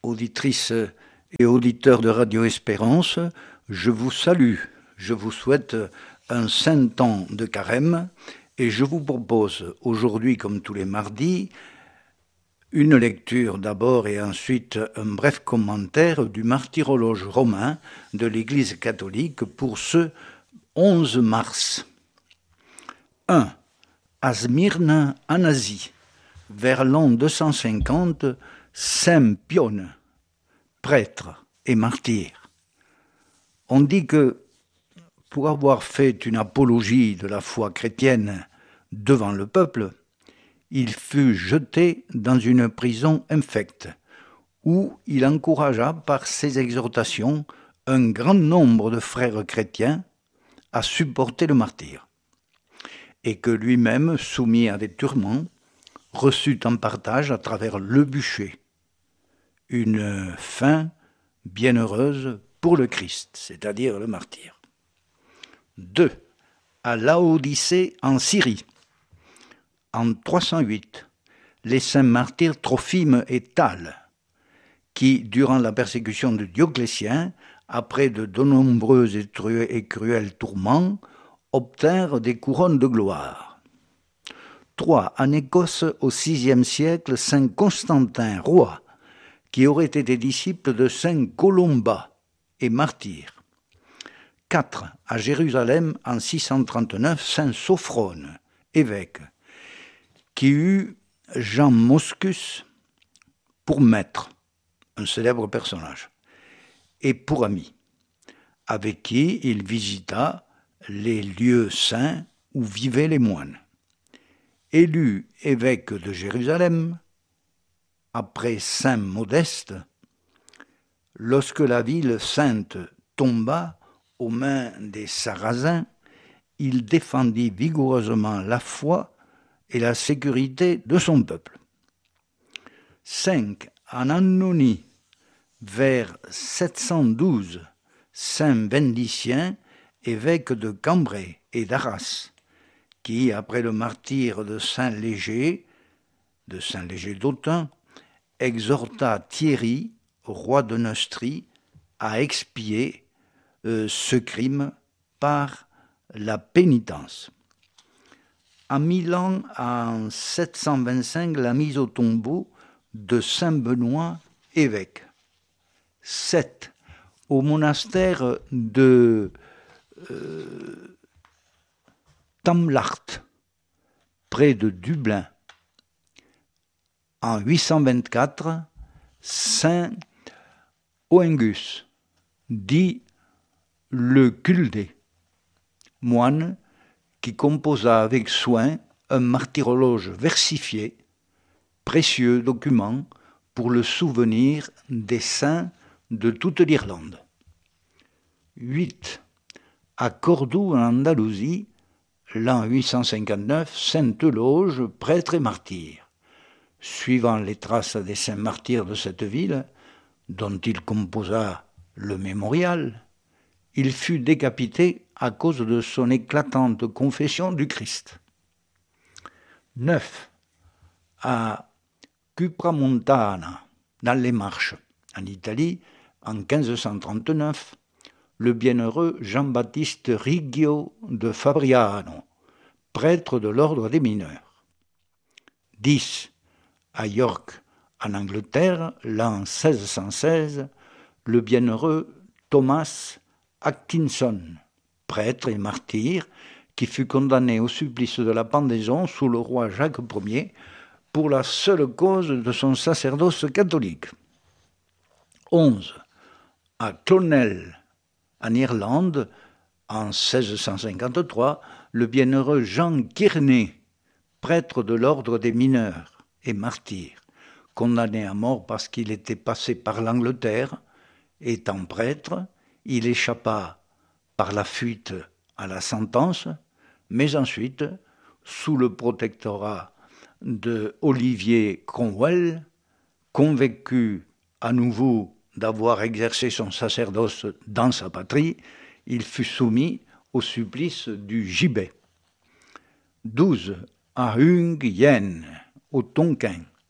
auditrices et auditeurs de Radio Espérance, je vous salue. Je vous souhaite un saint temps de carême et je vous propose aujourd'hui, comme tous les mardis, une lecture d'abord et ensuite un bref commentaire du martyrologe romain de l'Église catholique pour ce 11 mars. 1. À Smyrne, en Asie, vers l'an 250, Saint Pione, prêtre et martyr. On dit que pour avoir fait une apologie de la foi chrétienne devant le peuple, il fut jeté dans une prison infecte, où il encouragea par ses exhortations un grand nombre de frères chrétiens à supporter le martyre, et que lui-même, soumis à des tourments, reçut en partage à travers le bûcher une fin bienheureuse pour le Christ, c'est-à-dire le martyr. 2. À Laodicée en Syrie. En 308, les saints martyrs Trophime et Thale, qui, durant la persécution de Dioclétien, après de nombreux et cruels tourments, obtinrent des couronnes de gloire. 3. En Écosse, au VIe siècle, saint Constantin, roi, qui aurait été disciple de saint Colomba et martyr. 4. À Jérusalem, en 639, saint Sophrone, évêque, qui eut Jean Moscus pour maître, un célèbre personnage, et pour ami, avec qui il visita les lieux saints où vivaient les moines. Élu évêque de Jérusalem, après saint Modeste, lorsque la ville sainte tomba aux mains des Sarrasins, il défendit vigoureusement la foi et la sécurité de son peuple. 5. En Annonie, vers 712, saint Vendicien, évêque de Cambrai et d'Arras, qui, après le martyre de saint Léger d'Autun, exhorta Thierry, roi de Neustrie, à expier ce crime par la pénitence. À Milan, en 725, la mise au tombeau de saint Benoît, évêque. 7. Au monastère de Tamlart, près de Dublin. En 824, saint Oengus, dit le Culdé, moine qui composa avec soin un martyrologe versifié, précieux document pour le souvenir des saints de toute l'Irlande. 8. À Cordoue, en Andalousie, l'an 859, saint Euloge, prêtre et martyr. Suivant les traces des saints martyrs de cette ville, dont il composa le mémorial, il fut décapité à cause de son éclatante confession du Christ. 9. À Cupramontana, dans les Marches, en Italie, en 1539, le bienheureux Jean-Baptiste Riggio de Fabriano, prêtre de l'ordre des mineurs. 10. À York, en Angleterre, l'an 1616, le bienheureux Thomas Atkinson, prêtre et martyr, qui fut condamné au supplice de la pendaison sous le roi Jacques Ier pour la seule cause de son sacerdoce catholique. 11. À Clonel, en Irlande, en 1653, le bienheureux Jean Kearney, prêtre de l'ordre des mineurs et martyr, condamné à mort parce qu'il était passé par l'Angleterre, étant prêtre, il échappa par la fuite à la sentence, mais ensuite, sous le protectorat de Olivier Cromwell, convaincu à nouveau d'avoir exercé son sacerdoce dans sa patrie, il fut soumis au supplice du gibet. 12. À Hung Yen, au Tonkin,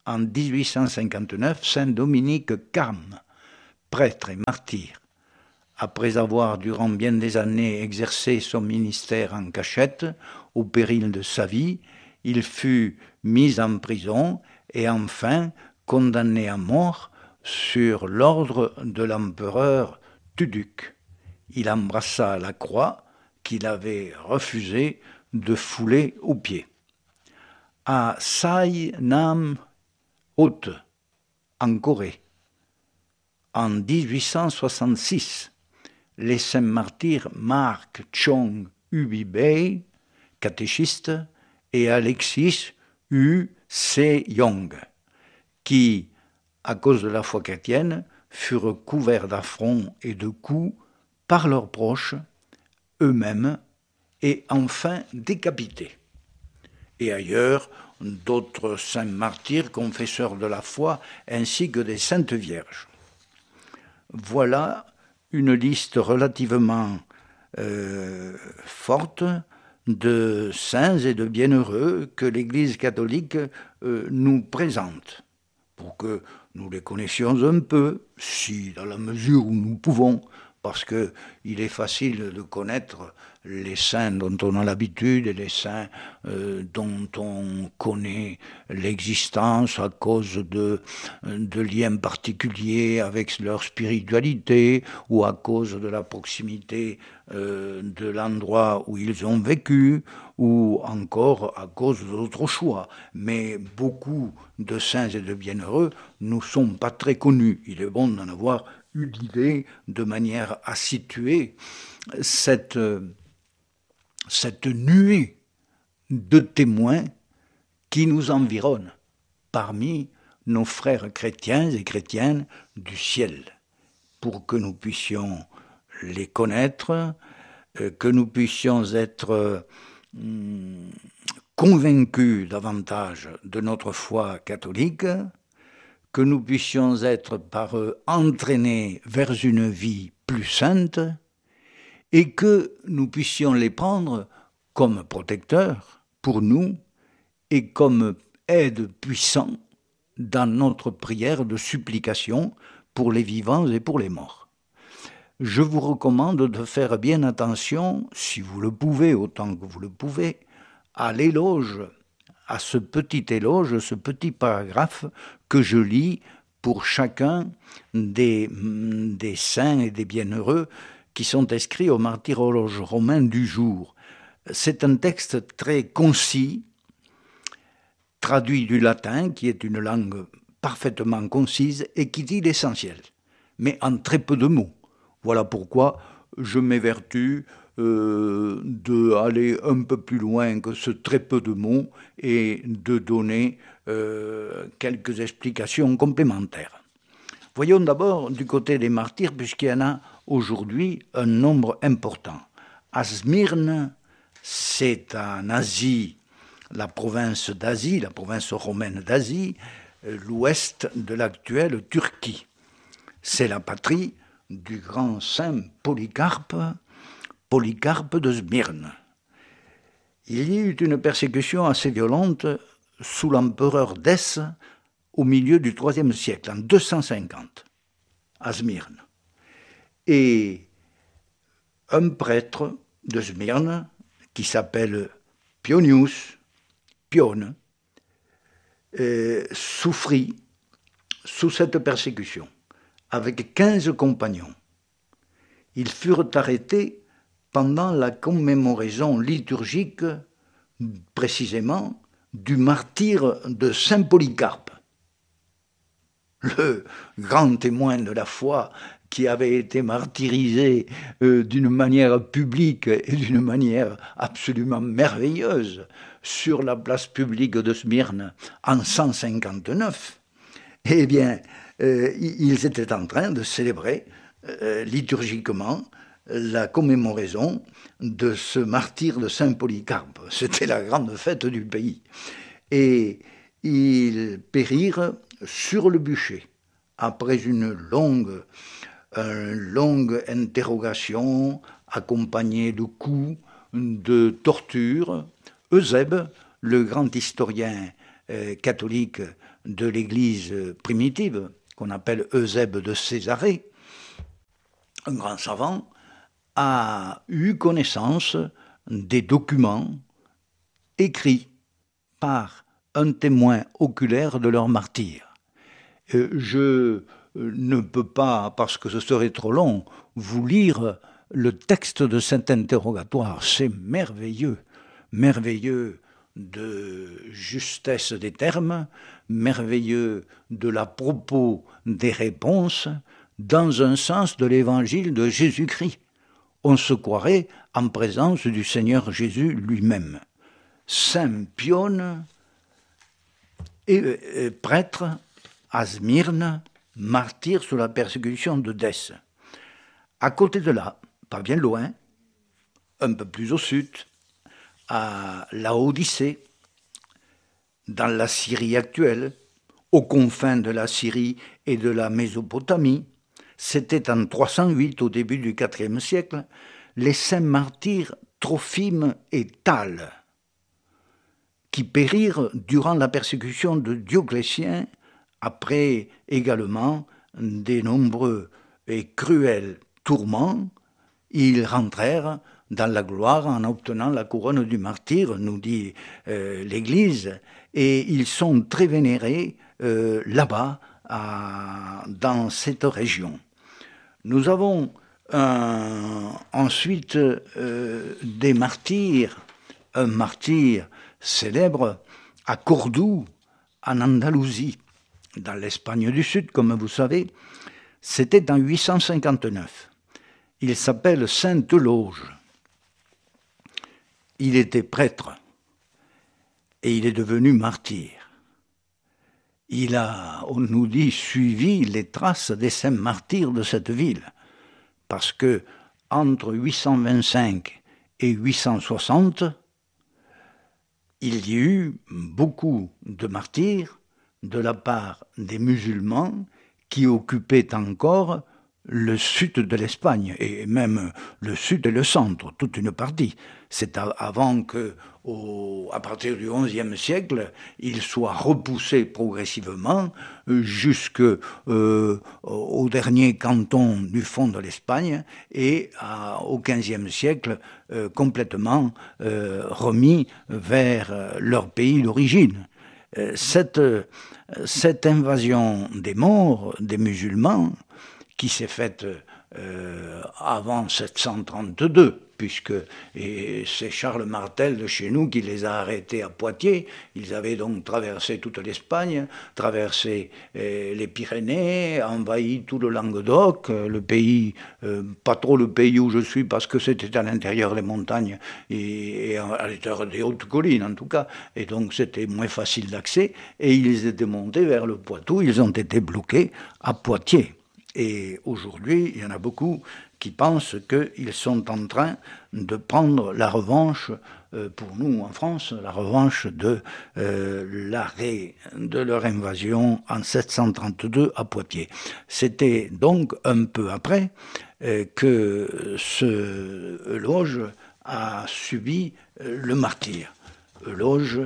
en 1859 Saint Dominique Carme, prêtre et martyr. Après avoir durant bien des années exercé son ministère en cachette, au péril de sa vie, il fut mis en prison et enfin condamné à mort sur l'ordre de l'empereur Tuduc. Il embrassa la croix qu'il avait refusé de fouler aux pieds. À Sai Nam Haute, en Corée, en 1866, les saints martyrs Mark Chong Ubibei, catéchiste, et Alexis U. Se-yong, qui, à cause de la foi chrétienne, furent couverts d'affronts et de coups par leurs proches, eux-mêmes, et enfin décapités. Et ailleurs, d'autres saints martyrs, confesseurs de la foi, ainsi que des saintes vierges. Voilà une liste relativement forte de saints et de bienheureux que l'Église catholique nous présente, pour que nous les connaissions un peu, si dans la mesure où nous pouvons, parce qu'il est facile de connaître les saints dont on a l'habitude et les saints dont on connaît l'existence à cause de liens particuliers avec leur spiritualité ou à cause de la proximité de l'endroit où ils ont vécu ou encore à cause d'autres choix. Mais beaucoup de saints et de bienheureux ne sont pas très connus. Il est bon d'en avoir eu l'idée de manière à situer cette nuée de témoins qui nous environnent parmi nos frères chrétiens et chrétiennes du ciel, pour que nous puissions les connaître, que nous puissions être convaincus davantage de notre foi catholique, que nous puissions être par eux entraînés vers une vie plus sainte, et que nous puissions les prendre comme protecteurs pour nous et comme aide puissant dans notre prière de supplication pour les vivants et pour les morts. Je vous recommande de faire bien attention, si vous le pouvez, autant que vous le pouvez, à l'éloge, à ce petit éloge, ce petit paragraphe que je lis pour chacun des saints et des bienheureux qui sont inscrits au martyrologe romain du jour. C'est un texte très concis, traduit du latin, qui est une langue parfaitement concise et qui dit l'essentiel, mais en très peu de mots. Voilà pourquoi je m'évertue d'aller un peu plus loin que ce très peu de mots et de donner quelques explications complémentaires. Voyons d'abord du côté des martyrs, puisqu'il y en a aujourd'hui un nombre important. À Smyrne, c'est en Asie, la province d'Asie, la province romaine d'Asie, l'ouest de l'actuelle Turquie. C'est la patrie du grand saint Polycarpe de Smyrne. Il y eut une persécution assez violente sous l'empereur Dès au milieu du IIIe siècle, en 250, à Smyrne. Et un prêtre de Smyrne, qui s'appelle Pion, souffrit sous cette persécution, avec 15 compagnons. Ils furent arrêtés pendant la commémoration liturgique, précisément, du martyre de Saint Polycarpe, le grand témoin de la foi qui avait été martyrisé d'une manière publique et d'une manière absolument merveilleuse sur la place publique de Smyrne en 159, eh bien, ils étaient en train de célébrer liturgiquement la commémoration de ce martyre de Saint Polycarpe. C'était la grande fête du pays. Et ils périrent sur le bûcher, après une longue interrogation accompagnée de coups, de tortures. Eusèbe, le grand historien catholique de l'Église primitive, qu'on appelle Eusèbe de Césarée, un grand savant, a eu connaissance des documents écrits par un témoin oculaire de leur martyre. Je ne peux pas, parce que ce serait trop long, vous lire le texte de cet interrogatoire. C'est merveilleux, merveilleux de justesse des termes, merveilleux de la propos des réponses, dans un sens de l'évangile de Jésus-Christ. On se croirait en présence du Seigneur Jésus lui-même. Saint Pione, prêtre à Smyrne, martyr sous la persécution de Dès. À côté de là, pas bien loin, un peu plus au sud, à Laodicée, dans la Syrie actuelle, aux confins de la Syrie et de la Mésopotamie, c'était en 308, au début du IVe siècle, les saints martyrs Trophime et Thalle, qui périrent durant la persécution de Dioclétien, après également des nombreux et cruels tourments. Ils rentrèrent dans la gloire en obtenant la couronne du martyr, nous dit l'Église, et ils sont très vénérés là-bas, dans cette région. Nous avons ensuite des martyrs, un martyr célèbre à Cordoue, en Andalousie, dans l'Espagne du Sud, comme vous savez. C'était en 859. Il s'appelle Saint-Euloge. Il était prêtre et il est devenu martyr. Il a, on nous dit, suivi les traces des saints martyrs de cette ville, parce que entre 825 et 860, il y eut beaucoup de martyrs de la part des musulmans qui occupaient encore le sud de l'Espagne, et même le sud et le centre, toute une partie. C'est avant que, à partir du XIe siècle, il soit repoussé progressivement jusqu'au dernier canton du fond de l'Espagne et au XVe siècle complètement remis vers leur pays d'origine. Cette invasion des morts, des musulmans, qui s'est faite avant 732, puisque c'est Charles Martel de chez nous qui les a arrêtés à Poitiers. Ils avaient donc traversé toute l'Espagne, traversé les Pyrénées, envahi tout le Languedoc, le pays, pas trop le pays où je suis parce que c'était à l'intérieur des montagnes et à l'intérieur des hautes collines en tout cas, et donc c'était moins facile d'accès, et ils étaient montés vers le Poitou, ils ont été bloqués à Poitiers. Et aujourd'hui, il y en a beaucoup qui pensent qu'ils sont en train de prendre la revanche, pour nous en France, la revanche de leur invasion en 732 à Poitiers. C'était donc un peu après que ce Euloge a subi le martyre. Euloge,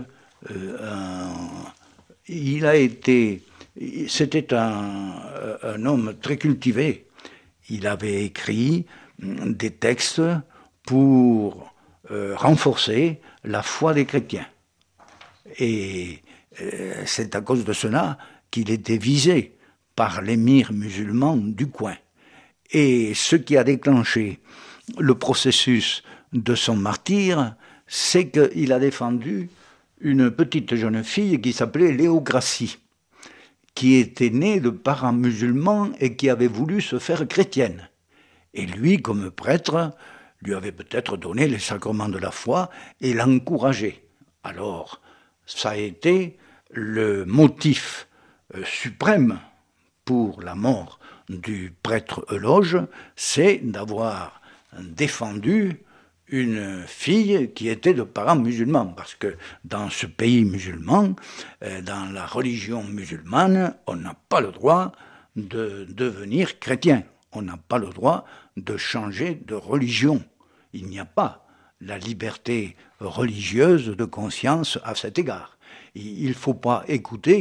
il a été... C'était un homme très cultivé. Il avait écrit des textes pour renforcer la foi des chrétiens. Et c'est à cause de cela qu'il était visé par l'émir musulman du coin. Et ce qui a déclenché le processus de son martyre, c'est qu'il a défendu une petite jeune fille qui s'appelait Léogracie, qui était née de parents musulmans et qui avait voulu se faire chrétienne. Et lui, comme prêtre, lui avait peut-être donné les sacrements de la foi et l'encourageait. Alors, ça a été le motif suprême pour la mort du prêtre Euloge, c'est d'avoir défendu une fille qui était de parents musulmans, parce que dans ce pays musulman, dans la religion musulmane, on n'a pas le droit de devenir chrétien, on n'a pas le droit de changer de religion. Il n'y a pas la liberté religieuse de conscience à cet égard. Il ne faut pas écouter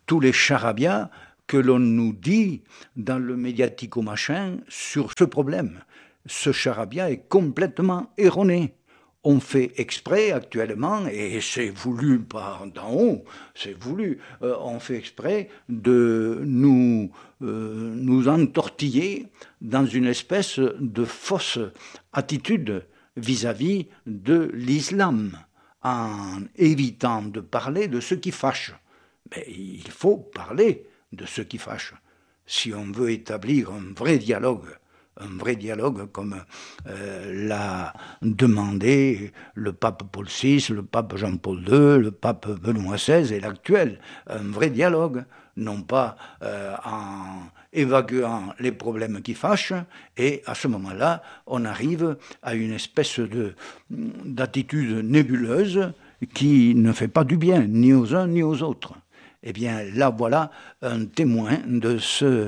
tous les charabia que l'on nous dit dans le médiatico-machin sur ce problème. Ce charabia est complètement erroné. On fait exprès actuellement, et c'est voulu par d'en haut, c'est voulu, on fait exprès de nous entortiller dans une espèce de fausse attitude vis-à-vis de l'islam, en évitant de parler de ce qui fâche. Mais il faut parler de ce qui fâche, si on veut établir un vrai dialogue comme l'a demandé le pape Paul VI, le pape Jean-Paul II, le pape Benoît XVI et l'actuel. Un vrai dialogue, non pas en évacuant les problèmes qui fâchent, et à ce moment-là, on arrive à une espèce d'attitude nébuleuse qui ne fait pas du bien, ni aux uns ni aux autres. Eh bien, là, voilà un témoin de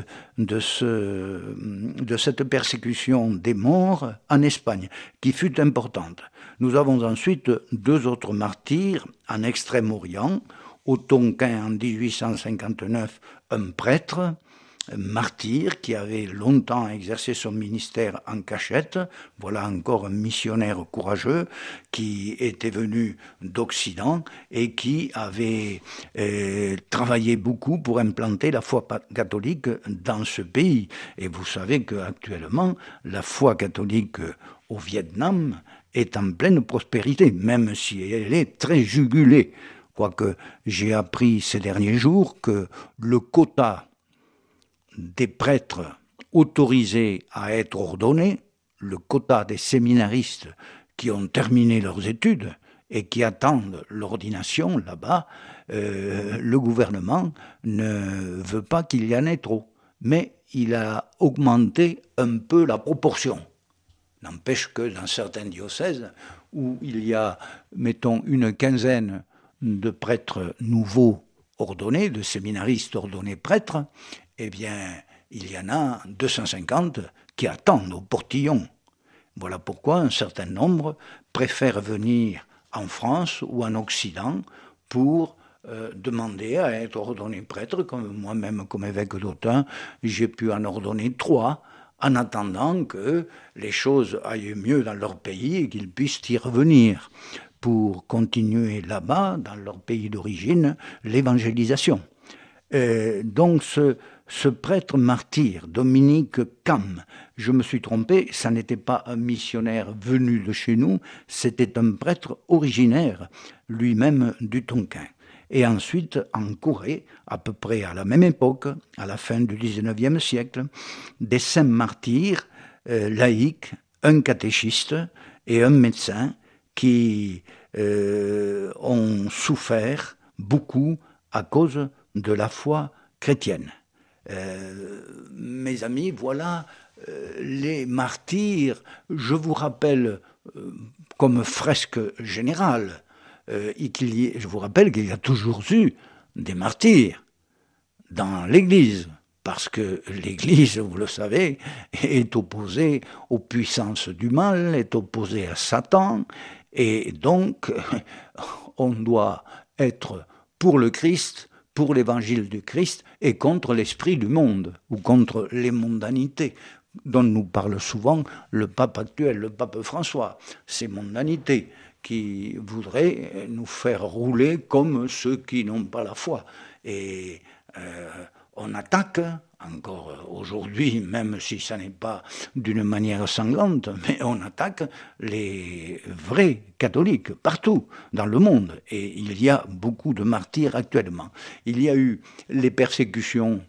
cette persécution des morts en Espagne, qui fut importante. Nous avons ensuite 2 autres martyrs en Extrême-Orient. Au Tonkin, en 1859, un prêtre, martyr, qui avait longtemps exercé son ministère en cachette. Voilà encore un missionnaire courageux qui était venu d'Occident et qui avait travaillé beaucoup pour implanter la foi catholique dans ce pays. Et vous savez qu'actuellement, la foi catholique au Vietnam est en pleine prospérité, même si elle est très jugulée. Quoique j'ai appris ces derniers jours que le quota des prêtres autorisés à être ordonnés, le quota des séminaristes qui ont terminé leurs études et qui attendent l'ordination là-bas, le gouvernement ne veut pas qu'il y en ait trop. Mais il a augmenté un peu la proportion. N'empêche que dans certains diocèses où il y a, mettons, une quinzaine de prêtres nouveaux ordonnés, de séminaristes ordonnés prêtres, eh bien, il y en a 250 qui attendent au portillon. Voilà pourquoi un certain nombre préfèrent venir en France ou en Occident pour demander à être ordonné prêtre, comme moi-même, comme évêque d'Autun, j'ai pu en ordonner 3, en attendant que les choses aillent mieux dans leur pays et qu'ils puissent y revenir pour continuer là-bas, dans leur pays d'origine, l'évangélisation. Donc ce prêtre martyr, Dominique Cam, je me suis trompé, ça n'était pas un missionnaire venu de chez nous, c'était un prêtre originaire, lui-même du Tonkin. Et ensuite, en Corée, à peu près à la même époque, à la fin du XIXe siècle, des saints martyrs laïcs, un catéchiste et un médecin qui ont souffert beaucoup à cause de la foi chrétienne. Mes amis, voilà les martyrs. Je vous rappelle, comme fresque générale, je vous rappelle qu'il y a toujours eu des martyrs dans l'Église, parce que l'Église, vous le savez, est opposée aux puissances du mal, est opposée à Satan, et donc on doit être pour le Christ, pour l'évangile du Christ, et contre l'esprit du monde, ou contre les mondanités, dont nous parle souvent le pape actuel, le pape François, ces mondanités qui voudraient nous faire rouler comme ceux qui n'ont pas la foi. Et on attaque, encore aujourd'hui, même si ça n'est pas d'une manière sanglante, mais on attaque les vrais catholiques partout dans le monde. Et il y a beaucoup de martyrs actuellement. Il y a eu les persécutions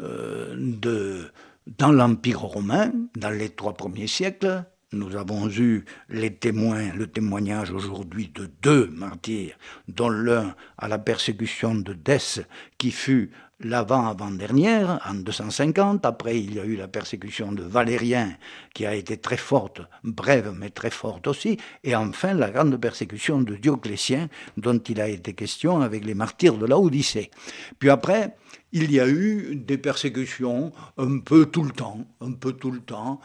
dans l'Empire romain, dans les 3 premiers siècles. Nous avons eu le témoignage aujourd'hui de 2 martyrs, dont l'un à la persécution de Dès, qui fut l'avant-dernière, en 250. Après, il y a eu la persécution de Valérien, qui a été très forte, brève, mais très forte aussi. Et enfin, la grande persécution de Dioclétien, dont il a été question avec les martyrs de la Odyssée. Puis après, il y a eu des persécutions un peu tout le temps,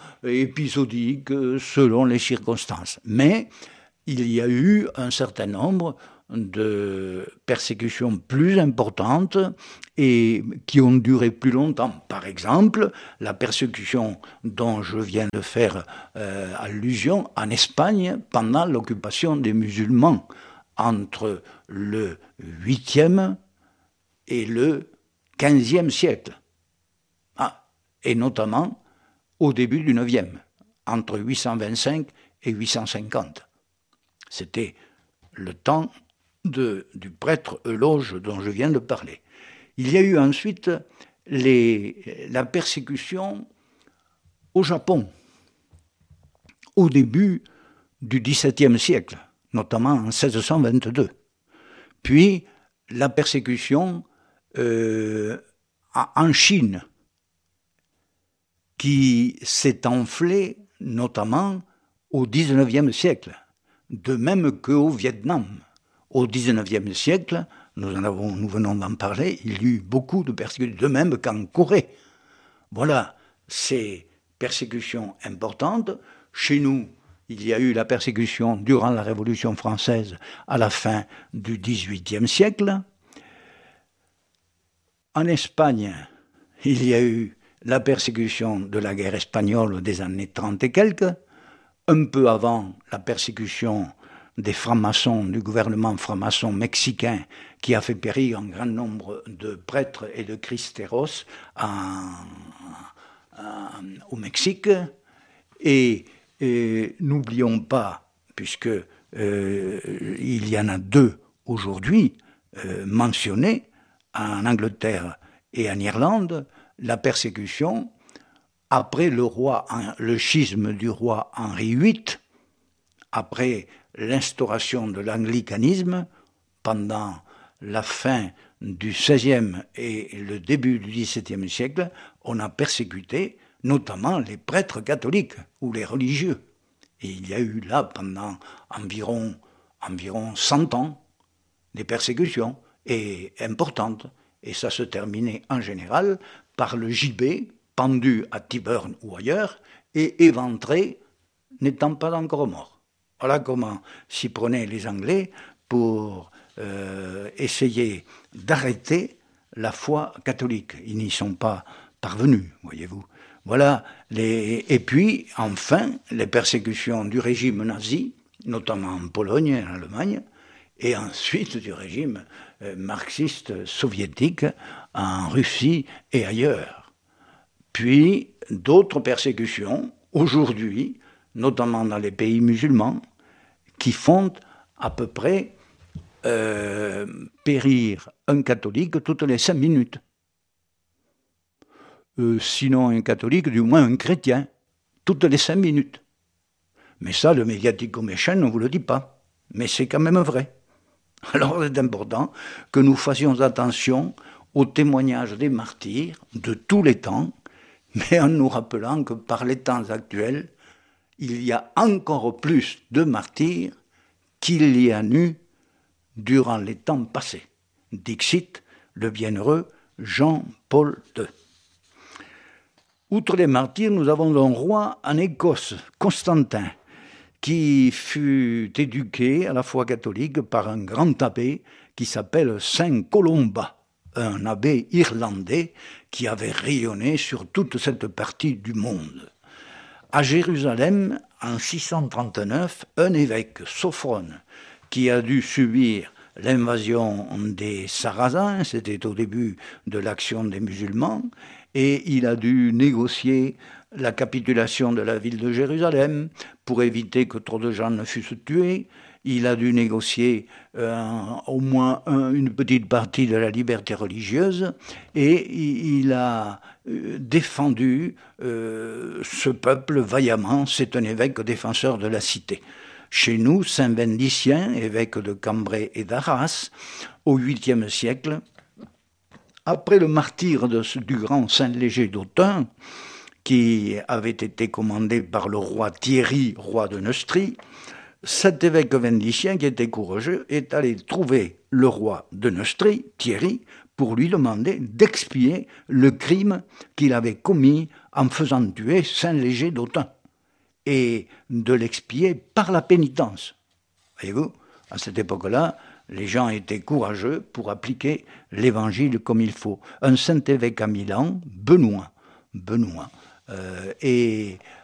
épisodiques selon les circonstances. Mais il y a eu un certain nombre de persécutions plus importantes et qui ont duré plus longtemps. Par exemple, la persécution dont je viens de faire allusion en Espagne pendant l'occupation des musulmans entre le 8e et le 15e siècle, et notamment au début du 9e, entre 825 et 850. C'était le temps du prêtre Euloge dont je viens de parler. Il y a eu ensuite la persécution au Japon, au début du XVIIe siècle, notamment en 1622. Puis la persécution en Chine, qui s'est enflée notamment au XIXe siècle, de même qu'au Vietnam. Au XIXe siècle, nous venons d'en parler, il y eut beaucoup de persécutions, de même qu'en Corée. Voilà, ces persécutions importantes. Chez nous, il y a eu la persécution durant la Révolution française à la fin du XVIIIe siècle. En Espagne, il y a eu la persécution de la guerre espagnole des années 30 et quelques, un peu avant la persécution des francs-maçons, du gouvernement franc-maçon mexicain qui a fait périr un grand nombre de prêtres et de cristeros au Mexique. Et n'oublions pas, puisque il y en a deux aujourd'hui mentionnés, en Angleterre et en Irlande, la persécution après le schisme du roi Henri VIII, après l'instauration de l'anglicanisme, pendant la fin du XVIe et le début du XVIIe siècle, on a persécuté notamment les prêtres catholiques ou les religieux. Et il y a eu là, pendant environ 100 ans, des persécutions importantes. Et ça se terminait en général par le gibet, pendu à Tyburn ou ailleurs, et éventré, n'étant pas encore mort. Voilà comment s'y prenaient les Anglais pour essayer d'arrêter la foi catholique. Ils n'y sont pas parvenus, voyez-vous. Voilà. Et puis, enfin, les persécutions du régime nazi, notamment en Pologne et en Allemagne, et ensuite du régime marxiste soviétique en Russie et ailleurs. Puis d'autres persécutions, aujourd'hui, notamment dans les pays musulmans, qui font à peu près périr un catholique toutes les 5 minutes. Sinon un catholique, du moins un chrétien, toutes les 5 minutes. Mais ça, le médiatico-méchant ne vous le dit pas. Mais c'est quand même vrai. Alors c'est important que nous fassions attention aux témoignages des martyrs de tous les temps, mais en nous rappelant que par les temps actuels, il y a encore plus de martyrs qu'il y a eu durant les temps passés. Dixit, le bienheureux Jean-Paul II. Outre les martyrs, nous avons un roi en Écosse, Constantin, qui fut éduqué à la foi catholique par un grand abbé qui s'appelle Saint Colomba, un abbé irlandais qui avait rayonné sur toute cette partie du monde. À Jérusalem, en 639, un évêque, Sophrone, qui a dû subir l'invasion des Sarrasins, c'était au début de l'action des musulmans, et il a dû négocier la capitulation de la ville de Jérusalem pour éviter que trop de gens ne fussent tués. Il a dû négocier au moins une petite partie de la liberté religieuse et il a défendu ce peuple vaillamment. C'est un évêque défenseur de la cité. Chez nous, Saint Vendicien, évêque de Cambrai et d'Arras, au 8e siècle, après le martyre du grand Saint Léger d'Autun, qui avait été commandé par le roi Thierry, roi de Neustrie, cet évêque vendicien qui était courageux est allé trouver le roi de Neustrie, Thierry, pour lui demander d'expier le crime qu'il avait commis en faisant tuer Saint Léger d'Autun, et de l'expier par la pénitence. Voyez-vous, à cette époque-là, Les gens étaient courageux pour appliquer l'évangile comme il faut. Un saint évêque à Milan, Benoît, et